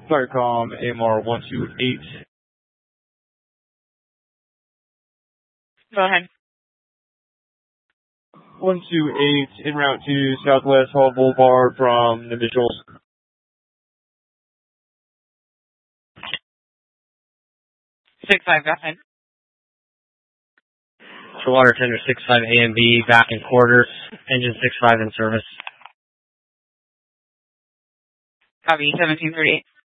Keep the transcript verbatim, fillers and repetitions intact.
Firecom A M R one two eight. Go ahead. one two eight, en route to Southwest Hall Boulevard from the visuals. six five, go ahead. For water tender six five A and B, back in quarters, engine six five in service. Copy, seventeen thirty-eight.